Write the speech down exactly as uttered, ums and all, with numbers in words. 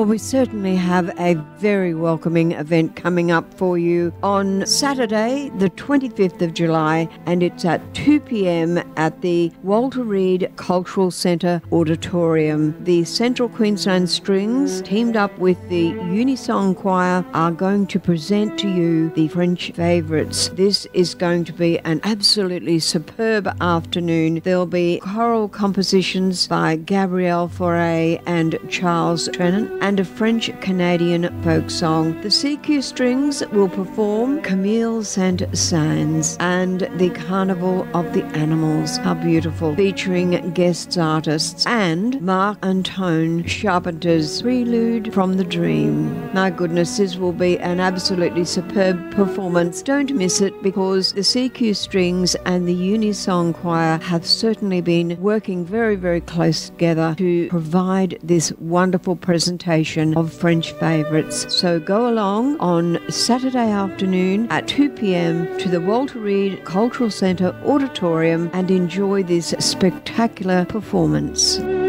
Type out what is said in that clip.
Well, we certainly have a very welcoming event coming up for you on Saturday, the twenty-fifth of July, and it's at two p.m. at the Walter Reed Cultural Centre Auditorium. The Central Queensland Strings, teamed up with the Unisong Choir, are going to present to you the French Favourites. This is going to be an absolutely superb afternoon. There'll be choral compositions by Gabrielle Fauré and Charles Trenet, and a French-Canadian folk song. The C Q Strings will perform Camille Saint-Saëns and the Carnival of the Animals. How beautiful. Featuring guest artists and Marc Antoine Charpenter's Prelude from the Dream. My goodness, this will be an absolutely superb performance. Don't miss it, because the C Q Strings and the Unisong Choir have certainly been working very, very close together to provide this wonderful presentation of French Favourites. So go along on Saturday afternoon at two p.m. to the Walter Reed Cultural Centre Auditorium and enjoy this spectacular performance.